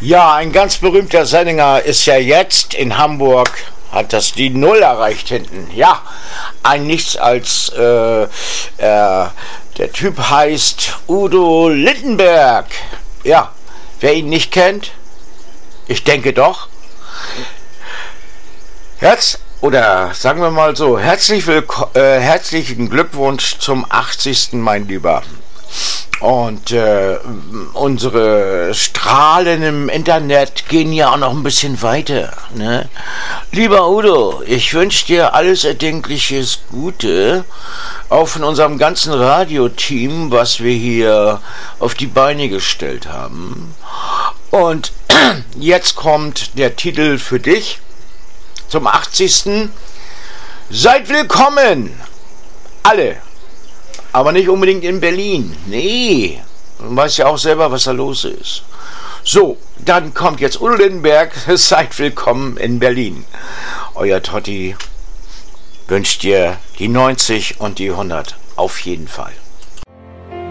Ja, ein ganz berühmter Sänger ist ja jetzt in Hamburg, hat das die Null erreicht hinten. Ja, ein Nichts als, der Typ heißt Udo Lindenberg. Ja, wer ihn nicht kennt, ich denke doch. Sagen wir mal so, herzlichen Glückwunsch zum 80. mein Lieber. Und unsere Strahlen im Internet gehen ja auch noch ein bisschen weiter. Ne? Lieber Udo, ich wünsche dir alles erdenkliches Gute, auch von unserem ganzen Radioteam, was wir hier auf die Beine gestellt haben. Und jetzt kommt der Titel für dich zum 80. Seid willkommen, alle. Aber nicht unbedingt in Berlin. Nee, man weiß ja auch selber, was da los ist. So, dann kommt jetzt Udo Lindenberg. Seid willkommen in Berlin. Euer Totti wünscht dir die 90 und die 100. Auf jeden Fall.